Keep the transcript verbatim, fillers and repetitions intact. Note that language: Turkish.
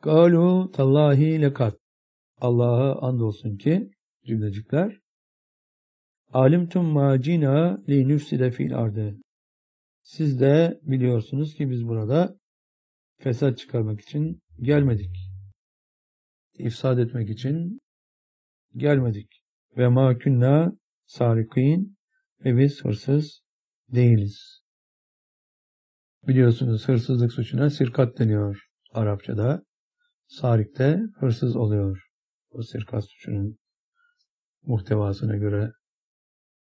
Galu tallahi lekat. Allah'a andolsun ki cümlecikler. Alimtum ma cina li nüfside fil ardı. Siz de biliyorsunuz ki biz burada fesat çıkarmak için gelmedik. İfsad etmek için gelmedik. Ve ma kunna sarikin, ve biz hırsız değiliz. Biliyorsunuz hırsızlık suçuna sirkat deniyor Arapçada. Sarik de hırsız oluyor. O sirkat suçunun muhtevasına göre